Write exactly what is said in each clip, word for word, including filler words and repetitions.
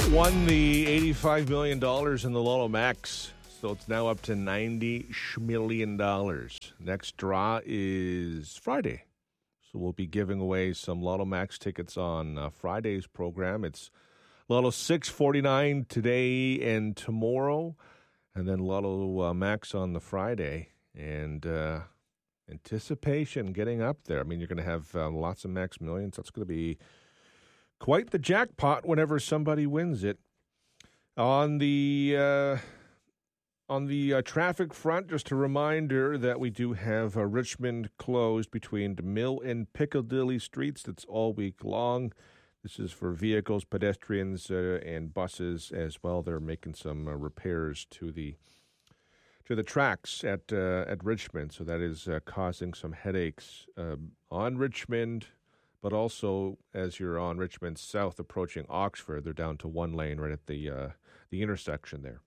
won the eighty-five million dollars in the Lotto Max, so it's now up to ninety million dollars. Next draw is Friday, so we'll be giving away some Lotto Max tickets on uh, Friday's program. It's Lotto six forty-nine today and tomorrow, and then Lotto uh, Max on the Friday. And uh, anticipation getting up there. I mean, you're going to have uh, lots of Max Millions. That's going to be quite the jackpot whenever somebody wins it. On the uh, on the uh, traffic front, just a reminder that we do have uh, Richmond closed between DeMille and Piccadilly streets. That's all week long. This is for vehicles, pedestrians, uh, and buses as well. They're making some uh, repairs to the to the tracks at uh, at Richmond, so that is uh, causing some headaches uh, on Richmond. But also, as you're on Richmond South approaching Oxford, they're down to one lane right at the uh, the intersection there.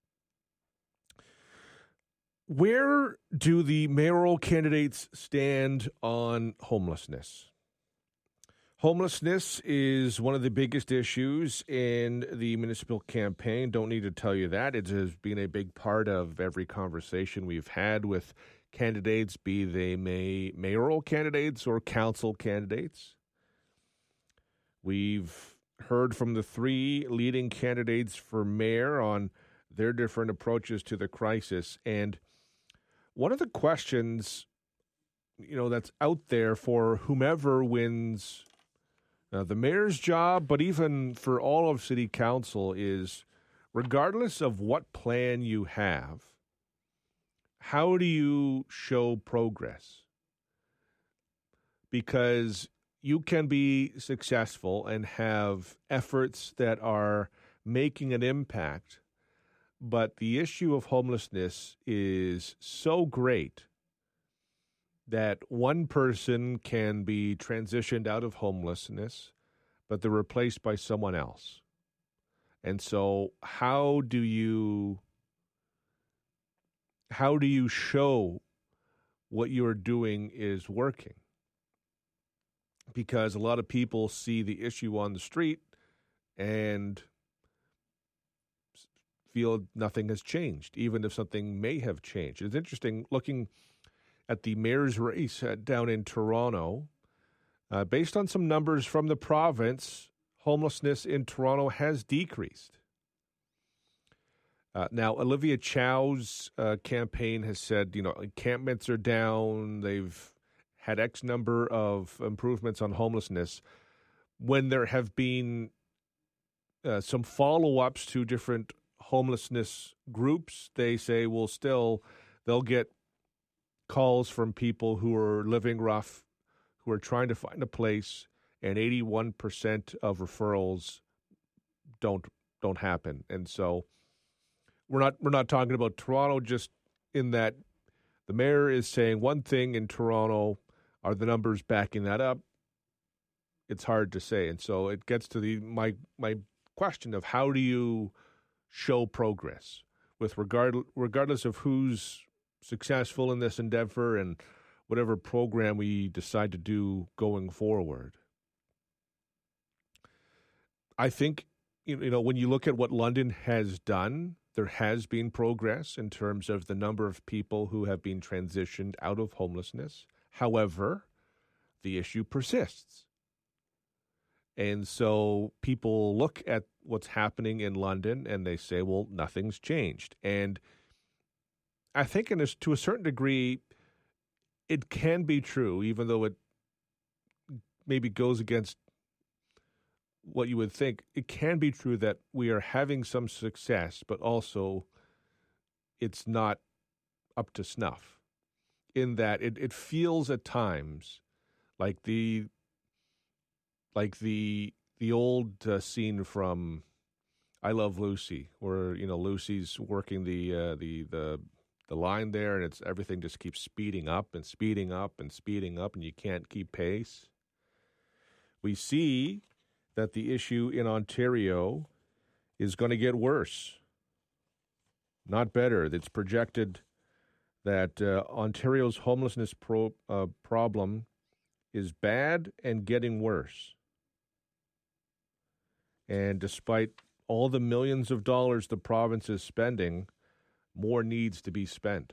Where do the mayoral candidates stand on homelessness? Homelessness is one of the biggest issues in the municipal campaign. Don't need to tell you that. It has been a big part of every conversation we've had with candidates, be they may, mayoral candidates or council candidates. We've heard from the three leading candidates for mayor on their different approaches to the crisis. And one of the questions, you know, that's out there for whomever wins uh, the mayor's job, but even for all of city council, is regardless of what plan you have, how do you show progress? Because you can be successful and have efforts that are making an impact, but the issue of homelessness is so great that one person can be transitioned out of homelessness, but they're replaced by someone else. And so how do you How do you show what you're doing is working? Because a lot of people see the issue on the street and feel nothing has changed, even if something may have changed. It's interesting looking at the mayor's race uh, down in Toronto. Uh, based on some numbers from the province, homelessness in Toronto has decreased. Uh, now, Olivia Chow's uh, campaign has said, you know, encampments are down. They've had X number of improvements on homelessness. When there have been uh, some follow-ups to different homelessness groups, they say, well, still, they'll get calls from people who are living rough, who are trying to find a place, and eighty-one percent of referrals don't don't happen. And so We're not we're not talking about Toronto just in that the mayor is saying one thing in Toronto. Are the numbers backing that up? It's hard to say. And so it gets to the my my question of how do you show progress with regard regardless of who's successful in this endeavor and whatever program we decide to do going forward. I think you know when you look at what London has done, there has been progress in terms of the number of people who have been transitioned out of homelessness. However, the issue persists. And so people look at what's happening in London and they say, well, nothing's changed. And I think in a, to a certain degree, it can be true, even though it maybe goes against what you would think. It can be true that we are having some success, but also it's not up to snuff in that it, it feels at times like the like the the old uh, scene from I Love Lucy, where you know Lucy's working the uh, the the the line there, and it's everything just keeps speeding up and speeding up and speeding up, and you can't keep pace. We see that the issue in Ontario is going to get worse, not better. It's projected that uh, Ontario's homelessness pro, uh, problem is bad and getting worse. And despite all the millions of dollars the province is spending, more needs to be spent.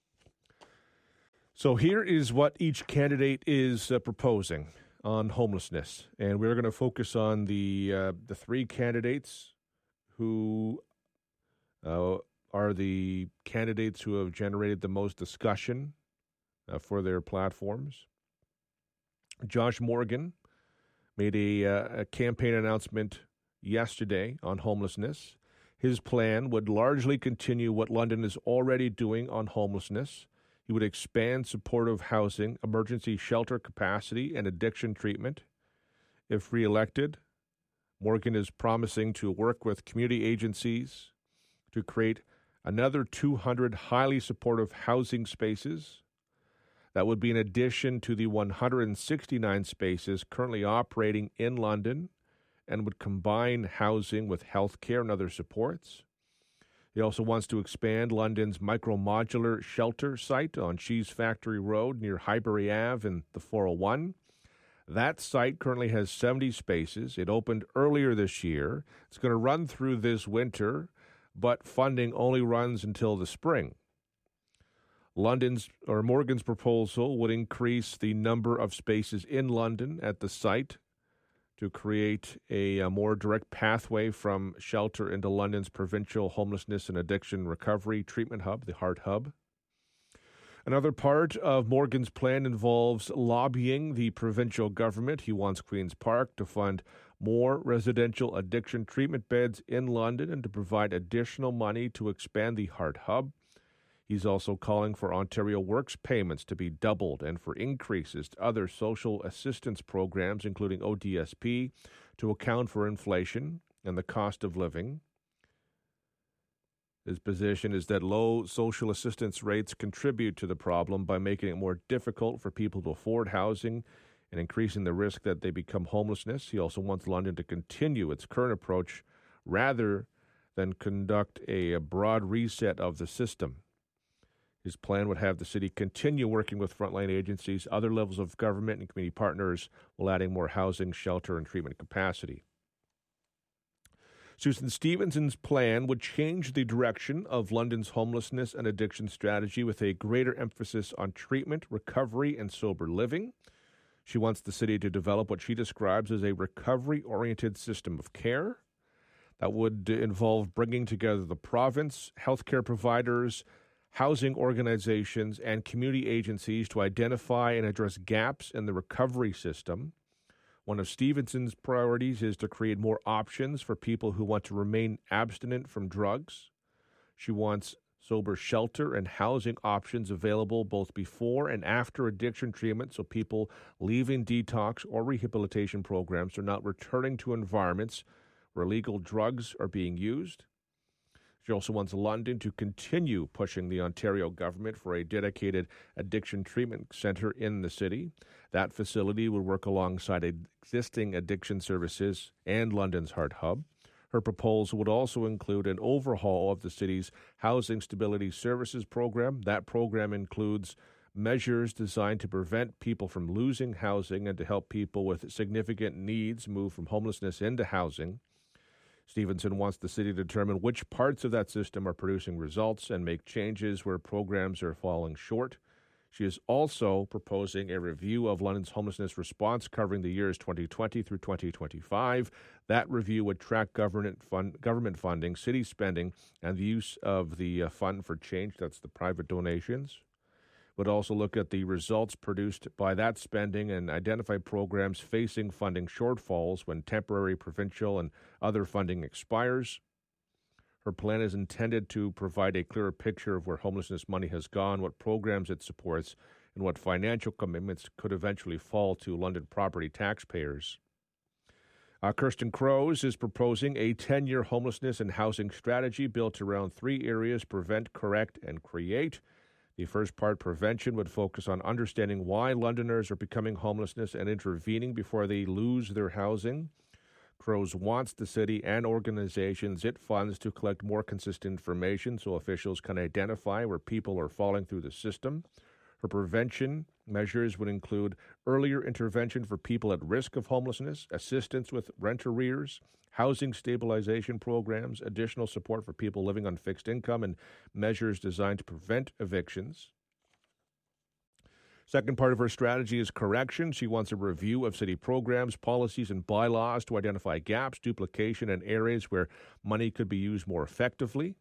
So here is what each candidate is uh, proposing on homelessness. And we're going to focus on the uh, the three candidates who uh, are the candidates who have generated the most discussion uh, for their platforms. Josh Morgan made a, uh, a campaign announcement yesterday on homelessness. His plan would largely continue what London is already doing on homelessness. He would expand supportive housing, emergency shelter capacity, and addiction treatment. If reelected, Morgan is promising to work with community agencies to create another two hundred highly supportive housing spaces. That would be in addition to the one hundred sixty-nine spaces currently operating in London and would combine housing with health care and other supports. He also wants to expand London's micro-modular shelter site on Cheese Factory Road near Highbury Avenue and the four oh one. That site currently has seventy spaces. It opened earlier this year. It's going to run through this winter, but funding only runs until the spring. London's or Morgan's proposal would increase the number of spaces in London at the site to create a, a more direct pathway from shelter into London's provincial homelessness and addiction recovery treatment hub, the Heart Hub. Another part of Morgan's plan involves lobbying the provincial government. He wants Queen's Park to fund more residential addiction treatment beds in London and to provide additional money to expand the Heart Hub. He's also calling for Ontario Works payments to be doubled and for increases to other social assistance programs, including O D S P, to account for inflation and the cost of living. His position is that low social assistance rates contribute to the problem by making it more difficult for people to afford housing and increasing the risk that they become homelessness. He also wants London to continue its current approach rather than conduct a, a broad reset of the system. His plan would have the city continue working with frontline agencies, other levels of government, and community partners, while adding more housing, shelter, and treatment capacity. Susan Stevenson's plan would change the direction of London's homelessness and addiction strategy with a greater emphasis on treatment, recovery, and sober living. She wants the city to develop what she describes as a recovery-oriented system of care that would involve bringing together the province, healthcare providers, housing organizations, and community agencies to identify and address gaps in the recovery system. One of Stevenson's priorities is to create more options for people who want to remain abstinent from drugs. She wants sober shelter and housing options available both before and after addiction treatment so people leaving detox or rehabilitation programs are not returning to environments where illegal drugs are being used. She also wants London to continue pushing the Ontario government for a dedicated addiction treatment centre in the city. That facility would work alongside existing addiction services and London's Heart Hub. Her proposal would also include an overhaul of the city's Housing Stability Services program. That program includes measures designed to prevent people from losing housing and to help people with significant needs move from homelessness into housing. Stevenson wants the city to determine which parts of that system are producing results and make changes where programs are falling short. She is also proposing a review of London's homelessness response covering the years twenty twenty through twenty twenty-five. That review would track government fund, government funding, city spending, and the use of the uh, Fund for Change, that's the private donations. Would also look at the results produced by that spending and identify programs facing funding shortfalls when temporary provincial and other funding expires. Her plan is intended to provide a clearer picture of where homelessness money has gone, what programs it supports, and what financial commitments could eventually fall to London property taxpayers. Uh, Kirsten Crows is proposing a ten-year homelessness and housing strategy built around three areas: prevent, correct, and create. The first part, prevention, would focus on understanding why Londoners are becoming homelessness and intervening before they lose their housing. Crows wants the city and organizations it funds to collect more consistent information so officials can identify where people are falling through the system. Her prevention measures would include earlier intervention for people at risk of homelessness, assistance with rent arrears, housing stabilization programs, additional support for people living on fixed income, and measures designed to prevent evictions. Second part of her strategy is correction. She wants a review of city programs, policies, and bylaws to identify gaps, duplication, and areas where money could be used more effectively.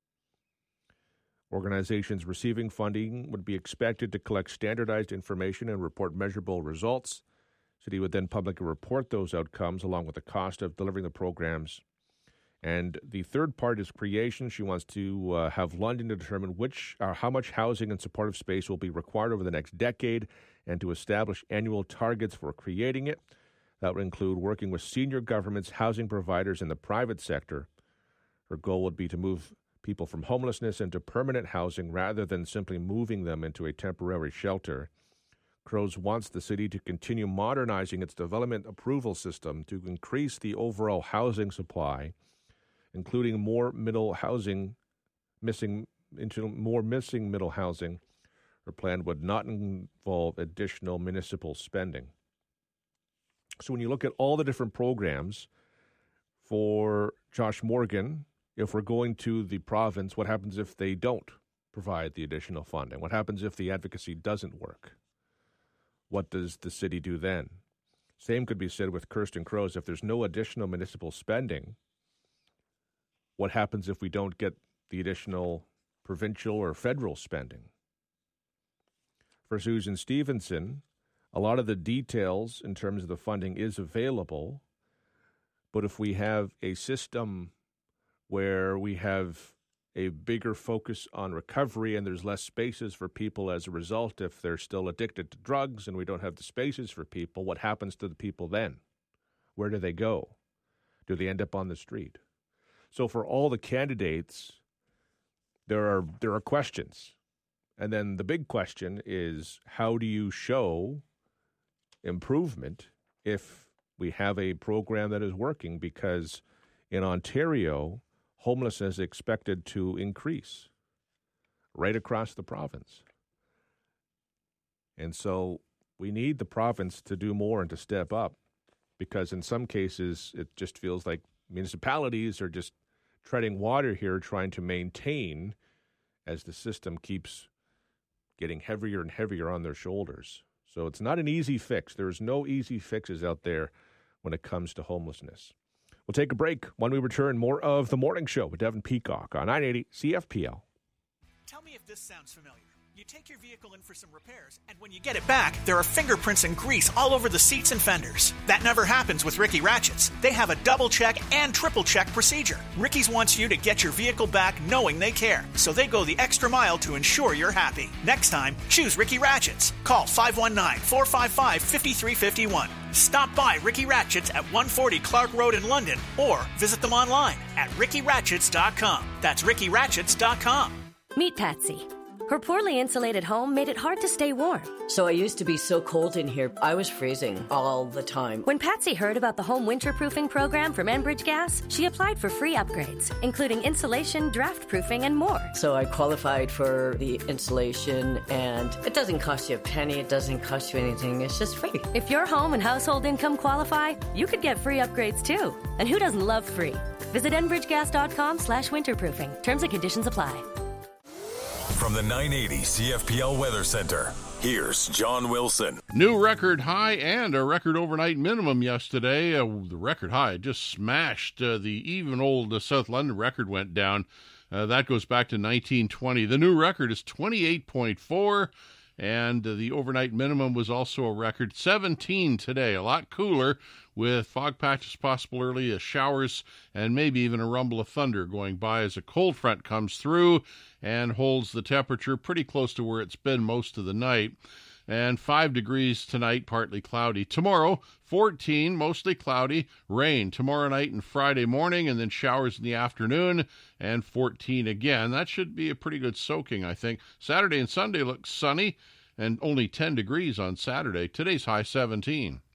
Organizations receiving funding would be expected to collect standardized information and report measurable results. City would then publicly report those outcomes along with the cost of delivering the programs. And the third part is creation. She wants to uh, have London to determine which, uh, how much housing and supportive space will be required over the next decade and to establish annual targets for creating it. That would include working with senior governments, housing providers, and the private sector. Her goal would be to move people from homelessness into permanent housing rather than simply moving them into a temporary shelter. Crows wants the city to continue modernizing its development approval system to increase the overall housing supply, including more middle housing, missing into more missing middle housing. Her plan would not involve additional municipal spending. So when you look at all the different programs for Josh Morgan, if we're going to the province, what happens if they don't provide the additional funding? What happens if the advocacy doesn't work? What does the city do then? Same could be said with Kirsten Crows. If there's no additional municipal spending, what happens if we don't get the additional provincial or federal spending? For Susan Stevenson, a lot of the details in terms of the funding is available, but if we have a system where we have a bigger focus on recovery and there's less spaces for people as a result, if they're still addicted to drugs and we don't have the spaces for people, what happens to the people then? Where do they go? Do they end up on the street? So for all the candidates, there are there are questions. And then the big question is, how do you show improvement if we have a program that is working? Because in Ontario, homelessness is expected to increase right across the province. And so we need the province to do more and to step up, because in some cases it just feels like municipalities are just treading water here, trying to maintain as the system keeps getting heavier and heavier on their shoulders. So it's not an easy fix. There's no easy fixes out there when it comes to homelessness. We'll take a break. When we return, more of The Morning Show with Devin Peacock on nine eighty C F P L. Tell me if this sounds familiar. You take your vehicle in for some repairs, and when you get it back, there are fingerprints and grease all over the seats and fenders. That never happens with Ricky Ratchets. They have a double-check and triple-check procedure. Ricky's wants you to get your vehicle back knowing they care, so they go the extra mile to ensure you're happy. Next time, choose Ricky Ratchets. Call five one nine, four five five, five three five one. Stop by Ricky Ratchets at one forty Clark Road in London, or visit them online at ricky ratchets dot com. That's ricky ratchets dot com. Meet Patsy. Her poorly insulated home made it hard to stay warm. So I used to be so cold in here, I was freezing all the time. When Patsy heard about the home winterproofing program from Enbridge Gas, she applied for free upgrades, including insulation, draft proofing, and more. So I qualified for the insulation, and it doesn't cost you a penny, it doesn't cost you anything, it's just free. If your home and household income qualify, you could get free upgrades too. And who doesn't love free? Visit enbridgegas.com slash winterproofing. Terms and conditions apply. From the nine eighty C F P L Weather Center, here's John Wilson. New record high and a record overnight minimum yesterday. Uh, the record high just smashed. Uh, the even old uh, South London record went down. Uh, that goes back to nineteen twenty. The new record is twenty-eight point four, and uh, the overnight minimum was also a record seventeen today. A lot cooler, with fog patches possible early, as showers, and maybe even a rumble of thunder going by as a cold front comes through and holds the temperature pretty close to where it's been most of the night. And five degrees tonight, partly cloudy. Tomorrow, fourteen, mostly cloudy, rain tomorrow night and Friday morning, and then showers in the afternoon, and fourteen again. That should be a pretty good soaking, I think. Saturday and Sunday look sunny, and only ten degrees on Saturday. Today's high seventeen.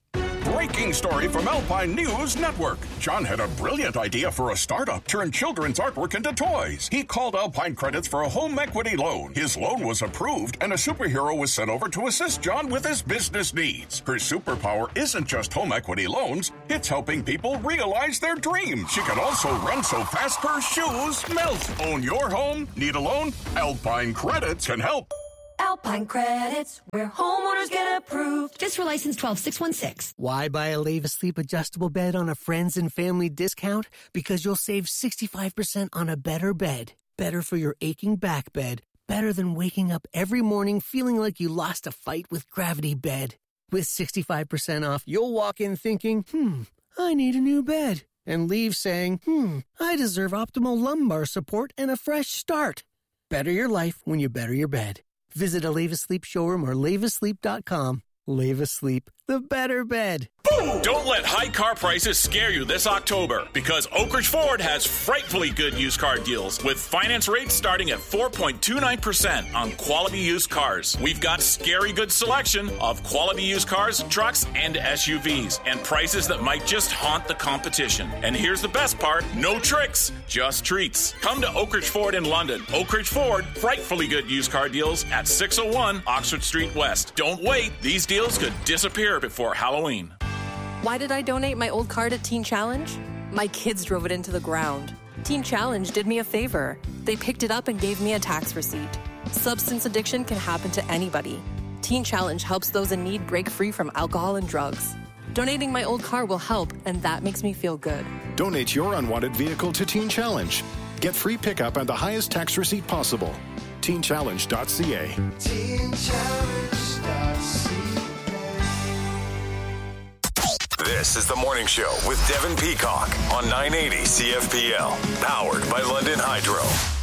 Breaking story from Alpine News Network. John had a brilliant idea for a startup, turn children's artwork into toys. He called Alpine Credits for a home equity loan. His loan was approved, and a superhero was sent over to assist John with his business needs. Her superpower isn't just home equity loans, it's helping people realize their dreams. She can also run so fast her shoes melt. Own your home? Need a loan? Alpine Credits can help. Alpine Credits, where homeowners get approved. Just for license twelve six one six. Why buy a Leva Sleep adjustable bed on a friends and family discount? Because you'll save sixty-five percent on a better bed. Better for your aching back bed. Better than waking up every morning feeling like you lost a fight with Gravity Bed. With sixty-five percent off, you'll walk in thinking, hmm, I need a new bed. And leave saying, hmm, I deserve optimal lumbar support and a fresh start. Better your life when you better your bed. Visit a Leva Sleep showroom or leva sleep dot com. Leva Sleep, the better bed. Don't let high car prices scare you this October, because Oak Ridge Ford has frightfully good used car deals with finance rates starting at four point two nine percent on quality used cars. We've got scary good selection of quality used cars, trucks, and S U Vs, and prices that might just haunt the competition. And here's the best part, no tricks, just treats. Come to Oak Ridge Ford in London. Oak Ridge Ford, frightfully good used car deals at six oh one Oxford Street West. Don't wait, these deals could disappear before Halloween. Why did I donate my old car to Teen Challenge? My kids drove it into the ground. Teen Challenge did me a favor. They picked it up and gave me a tax receipt. Substance addiction can happen to anybody. Teen Challenge helps those in need break free from alcohol and drugs. Donating my old car will help, and that makes me feel good. Donate your unwanted vehicle to Teen Challenge. Get free pickup and the highest tax receipt possible. teen challenge dot c a. teen challenge dot c a. This is The Morning Show with Devin Peacock on nine eighty C F P L, powered by London Hydro.